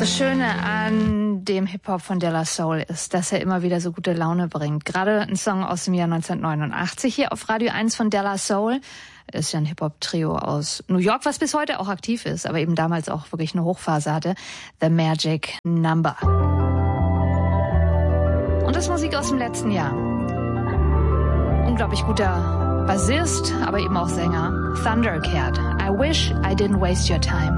Das Schöne an dem Hip-Hop von De La Soul ist, dass er immer wieder so gute Laune bringt. Gerade ein Song aus dem Jahr 1989 hier auf Radio 1 von De La Soul. Ist ja ein Hip-Hop-Trio aus New York, was bis heute auch aktiv ist, aber eben damals auch wirklich eine Hochphase hatte. The Magic Number. Und das ist Musik aus dem letzten Jahr. Unglaublich guter Bassist, aber eben auch Sänger. Thundercat. I wish I didn't waste your time.